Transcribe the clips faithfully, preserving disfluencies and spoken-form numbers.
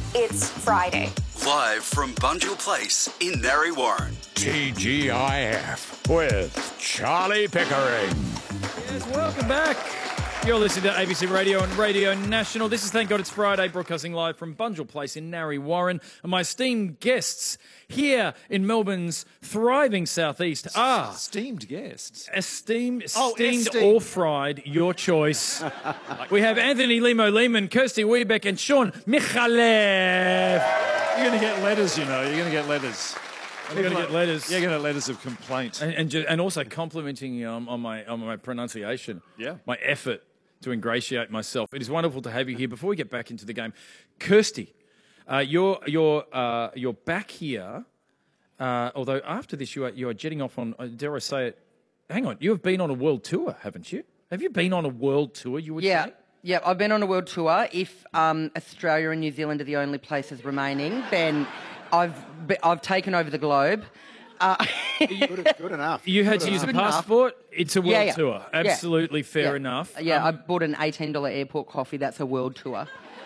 It's Friday. Live from Bunjil Place in Narre Warren. T G I F with Charlie Pickering. Yes, welcome back. You're listening to A B C Radio and Radio National. This is Thank God It's Friday, broadcasting live from Bunjil Place in Narre Warren. And my esteemed guests here in Melbourne's thriving southeast are... Esteemed guests. Esteemed, Oh, steamed esteemed. or fried, your choice. We have Anthony Limo Lehman, Kirsty Wiebeck and Sean Michalev. You're going to get letters, you know. You're going to get letters. You're going to get letters. You're going to get letters of complaint. And, and, ju- and also complimenting um, on my on my pronunciation. Yeah. My effort to ingratiate myself. It is wonderful to have you here. Before we get back into the game, Kirsty, uh, you're you're uh, you're back here. Uh, although after this, you are you are jetting off on. Uh, dare I say it? Hang on, you have been on a world tour, haven't you? Have you been on a world tour? You would Yeah, say? yeah. I've been on a world tour. If um, Australia and New Zealand are the only places remaining, then I've be- I've taken over the globe. Uh, Good, good enough. You had Good to use a Good enough. passport. It's a world Yeah, yeah. tour. Yeah. Absolutely fair yeah. enough. Yeah, I Um, bought an eighteen dollar airport coffee. That's a world tour.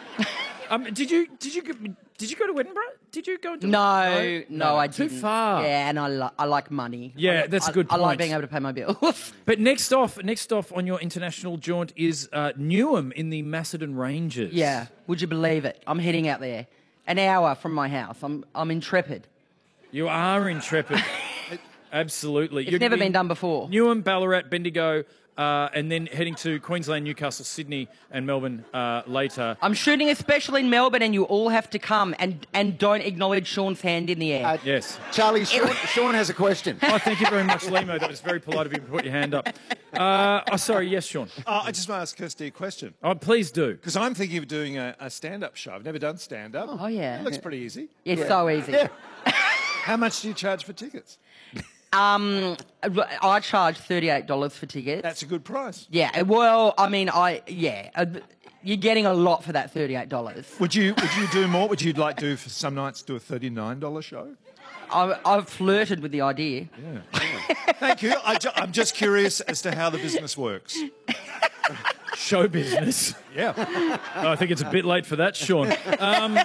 um, did you did you go- did you go to Edinburgh? Did you go to No, no, I Too didn't. far. Yeah, and I, li- I like money. Yeah, I li- that's a I- good I like point. being able to pay my bills. But next off, next off on your international jaunt is uh, Newham in the Macedon Ranges. Yeah, would you believe it? I'm heading out there, an hour from my house. I'm I'm intrepid. You are intrepid. Absolutely. It's You're never gonna be been done before. Newham, Ballarat, Bendigo, uh, and then heading to Queensland, Newcastle, Sydney, and Melbourne uh, later. I'm shooting a special in Melbourne, and you all have to come and and don't acknowledge Sean's hand in the air. Uh, Yes. Charlie, Sean, Sean has a question. Oh, thank you very much, Limo. That was very polite of you to put your hand up. Uh, oh, sorry. Yes, Sean. Uh, I just want to ask Kirsty a question. Oh, please do. Because I'm thinking of doing a, a stand-up show. I've never done stand-up. Oh, yeah. It looks pretty easy. It's so easy. Yeah. How much do you charge for tickets? Um, I charge thirty-eight dollars for tickets. That's a good price. Yeah, well, I mean, I yeah, uh, you're getting a lot for that thirty-eight dollars. Would you Would you do more? Would you like do for some nights do a thirty-nine dollar show? I, I've flirted with the idea. Thank you. I ju- I'm just curious as to how the business works. Show business. Yeah. Oh, I think it's a bit late for that, Sean. Um,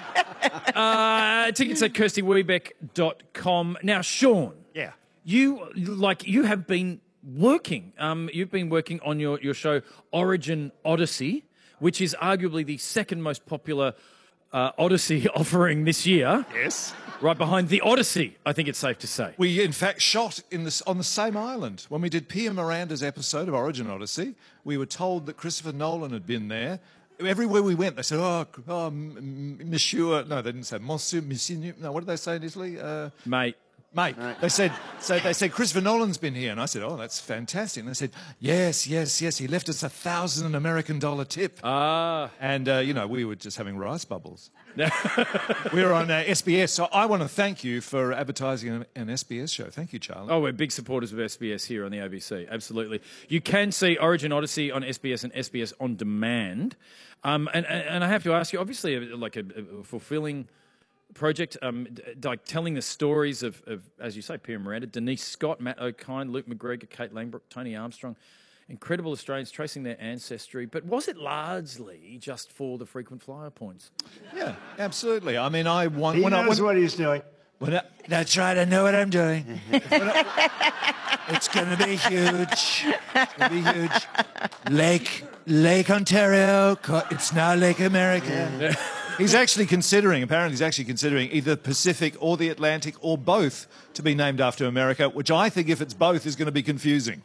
uh, tickets at kirsty wiebeck dot com. Now, Sean. Yeah. You like you have been working. Um, you've been working on your, your show Origin Odyssey, which is arguably the second most popular uh, Odyssey offering this year. Yes. Right behind the Odyssey, I think it's safe to say. We, in fact, shot in this, on the same island. When we did Pia Miranda's episode of Origin Odyssey, we were told that Christopher Nolan had been there. Everywhere we went, they said, oh, oh m- m- monsieur. No, they didn't say monsieur, monsieur. No, what did they say in Italy? Uh, Mate. Mate, they said, so they said, Christopher Nolan's been here. And I said, oh, that's fantastic. And they said, yes, yes, yes, he left us a thousand American dollar tip. Ah. And, uh, you know, we were just having rice bubbles. We were on uh, S B S. So I want to thank you for advertising an, an S B S show. Thank you, Charlie. Oh, we're big supporters of S B S here on the A B C. Absolutely. You can see Origin Odyssey on S B S and S B S On Demand. Um, and, and, and I have to ask you, obviously, a- like a, a fulfilling project, um, d- like telling the stories of, of, as you say, Pia Miranda, Denise Scott, Matt O'Kine, Luke McGregor, Kate Langbrook, Tony Armstrong, incredible Australians tracing their ancestry. But was it largely just for the frequent flyer points? Yeah, absolutely. I mean, I want... He when I, knows when, what he's doing. when I, that's right, I know what I'm doing. When I- it's going to be huge. It's going to be huge. Lake, Lake Ontario, co- it's now Lake America. He's actually considering, apparently he's actually considering either Pacific or the Atlantic or both to be named after America, which I think if it's both is going to be confusing.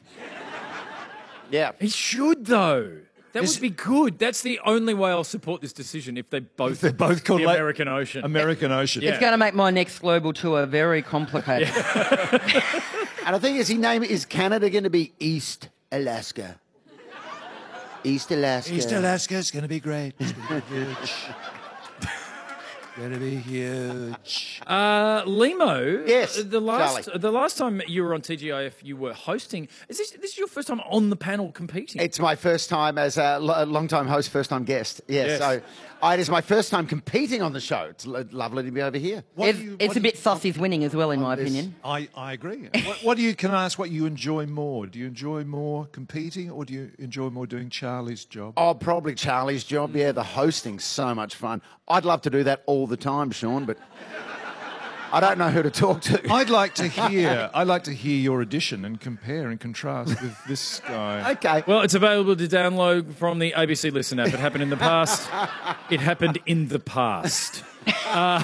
Yeah. He should, though. That Is- would be good. That's the only way I'll support this decision if they both They're both called the Lake- American Ocean. American Ocean. Yeah. It's going to make my next global tour very complicated. And the thing is, he name is Canada going to be East Alaska? East Alaska. East Alaska is going to be great. It's going to be huge. Going to be huge. Uh, Limo. Yes, The last, Charlie. the last time you were on T G I F, you were hosting. Is this this is your first time on the panel competing? It's my first time as a lo- long-time host, first-time guest. Yes, Yes. so I, it is my first time competing on the show. It's lo- lovely to be over here. What It's, do you- it's what a do bit you- Sussie's winning as well, in my this- opinion. I, I agree. what, what do you, can I ask what you enjoy more? Do you enjoy more competing or do you enjoy more doing Charlie's job? Oh, probably Charlie's job. Yeah, the hosting's so much fun. I'd love to do that all all the time, Sean, but I don't know who to talk to. I'd like to hear. I'd like to hear your audition and compare and contrast with this guy. Okay. Well, it's available to download from the A B C Listen app. It happened in the past. It happened in the past. Uh,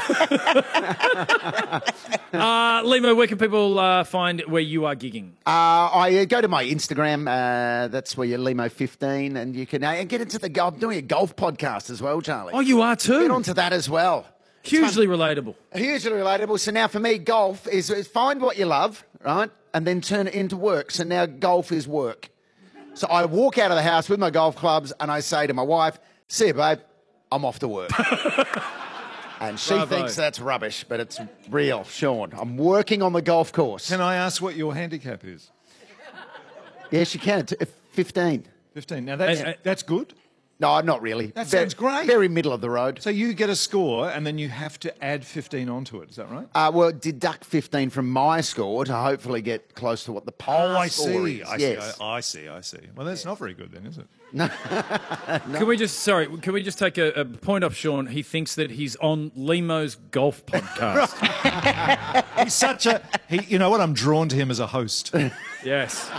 uh, Limo, where can people uh, find where you are gigging? Uh, I uh, go to my Instagram. Uh, that's where you're Limo fifteen, and you can uh, get into the golf. I'm doing a golf podcast as well, Charlie. Oh, you are too? Get onto that as well. Hugely relatable. Hugely relatable. So now for me, golf is, is find what you love, right, and then turn it into work. So now golf is work. So I walk out of the house with my golf clubs, and I say to my wife, "See you, babe. I'm off to work." And she Bravo. thinks that's rubbish, but it's real, Sean. I'm working on the golf course. Can I ask what your handicap is? Yes, you can. It's uh, fifteen. fifteen. Now, that's, And- that's good. No, not really. That Ve- sounds great. Very middle of the road. So you get a score, and then you have to add fifteen onto it. Is that right? Uh, well, deduct fifteen from my score to hopefully get close to what the poll I score see. is. I yes. see. I, I see. I see. Well, that's not very good then, is it? Can we just, sorry, can we just take a, a point off Sean? He thinks that he's on Limo's golf podcast. He's such a. He, you know what? I'm drawn to him as a host. Yes.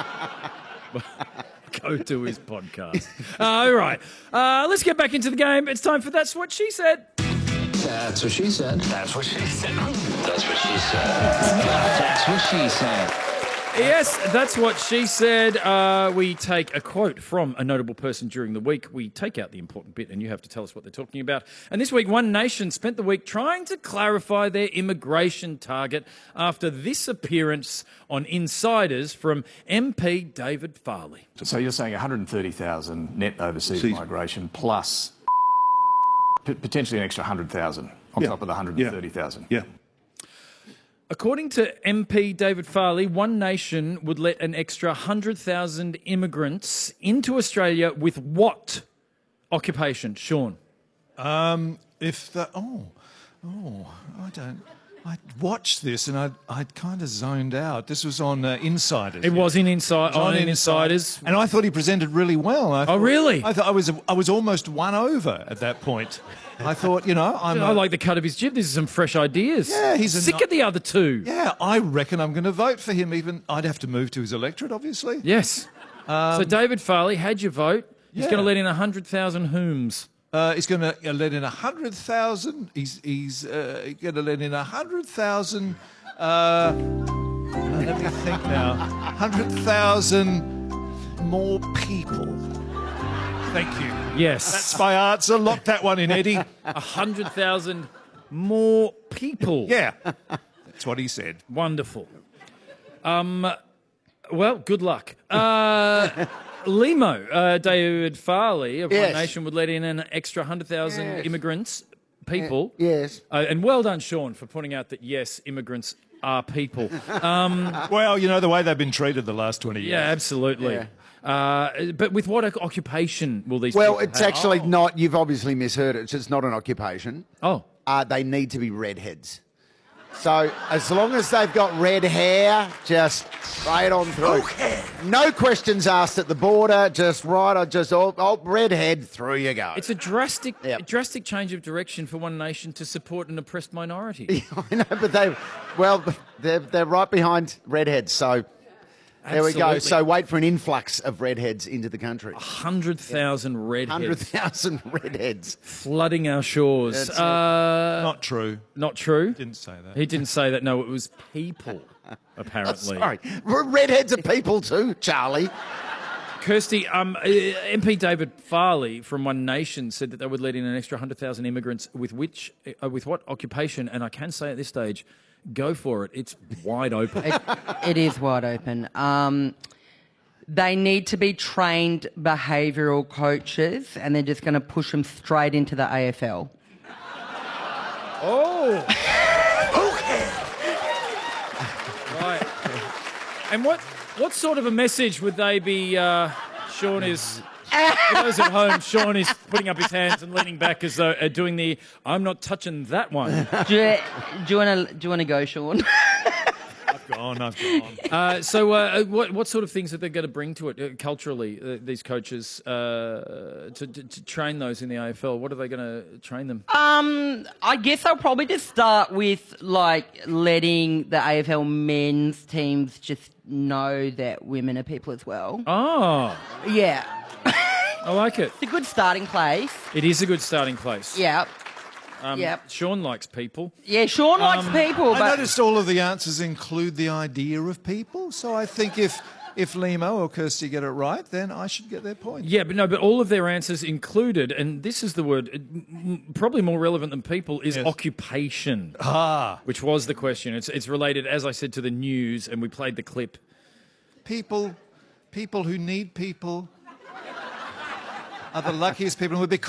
Go to his podcast. Uh, all right. Uh, let's get back into the game. It's time for That's What She Said. That's what she said. That's what she said. That's what she said. That's what she said. Yes, that's what she said. Uh, we take a quote from a notable person during the week. We take out the important bit, and you have to tell us what they're talking about. And this week, One Nation spent the week trying to clarify their immigration target after this appearance on Insiders from M P David Farley. So you're saying one hundred thirty thousand net overseas migration plus p- potentially an extra one hundred thousand on Yeah. top of the one hundred thirty thousand? Yeah. According to M P David Farley, One Nation would let an extra one hundred thousand immigrants into Australia with what occupation? Sean? Um, if the oh, oh, I don't. I watched this and I I kind of zoned out. This was on uh, Insiders. It was in Inside, It was on Insiders. and I thought he presented really well. I Oh, thought- really? I thought I was I was almost won over at that point. I thought, you know, I'm. I a- like the cut of his jib. This is some fresh ideas. Yeah, he's a sick ni- of the other two. Yeah, I reckon I'm going to vote for him. Even I'd have to move to his electorate, obviously. Yes. so David Farley had your vote. He's yeah. going to let in one hundred thousand whom? Uh, he's going to uh, let in a hundred thousand. He's he's uh, going to let in a hundred thousand. Uh, uh, let me think now. Hundred thousand more people. Thank you. Yes. That's my answer. Lock that one in, Eddie. one hundred thousand more people. Yeah, that's what he said. Wonderful. Um, well, good luck. Uh, Limo, uh, David Farley of Yes. One Nation would let in an extra one hundred thousand Yes. immigrants, people. Yes. Uh, and well done, Sean, for pointing out that, yes, immigrants are people. Um, Well, you know the way they've been treated the last twenty years. yeah, absolutely. Yeah. Uh, but with what occupation will these Well, people it's have? actually not. You've obviously misheard it. It's not an occupation. Oh. Uh, they need to be redheads. So as long as they've got red hair, just straight on through. No questions asked at the border. Just right. I just oh, oh redhead through you go. It's a drastic, Yep. drastic change of direction for One Nation to support an oppressed minority. I know, but they, well, they're they're right behind redheads. So there we go. Absolutely. So wait for an influx of redheads into the country. one hundred thousand Hundred redheads thousand redheads. flooding our shores. That's it. Uh, Not true. not true. Didn't say that. He didn't say that. No, it was people, apparently. Sorry, R- redheads are people too, Charlie. Kirsty, um, uh, M P David Farley from One Nation said that they would let in an extra one hundred thousand immigrants with which, uh, with what occupation? And I can say at this stage, go for it. It's wide open. It, it is wide open. Um, they need to be trained behavioural coaches, and they're just going to push them straight into the A F L. Oh. Right. And what what sort of a message would they be? Uh, Sean is. For those at home, Sean is putting up his hands and leaning back as though uh, doing the "I'm not touching that one." Do you, do you want to do you want to go, Sean? gone. I've gone. Uh, so, uh, what what sort of things are they going to bring to it uh, culturally? Uh, these coaches uh, to, to to train those in the A F L. What are they going to train them? Um, I guess I'll probably just start with like letting the A F L men's teams just know that women are people as well. Oh, Yeah, I like it. it's a good starting place. It is a good starting place. Yeah, Um, Yep. Sean likes people. yeah. Sean likes Um, people, I but noticed all of the answers include the idea of people, so I think if if Limo or Kirsty get it right, then I should get their point. Yeah, but no, but all of their answers included, and this is the word, uh, m- m- probably more relevant than people, is Yes. occupation, Ah, which was the question. It's it's related, as I said, to the news, and we played the clip. people, people who need people are the luckiest people. And we'd be